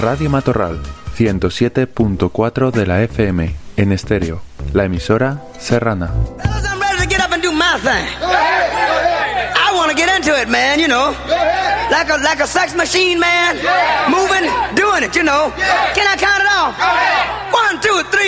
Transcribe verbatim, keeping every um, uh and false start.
Radio Matorral, ciento siete punto cuatro de la F M, en estéreo, la emisora serrana. I'm ready to get up and do my thing. I want to get into it, man, you know. Like a, like a sex machine, man. Moving, doing it, you know. Can I count it off? One, two, three.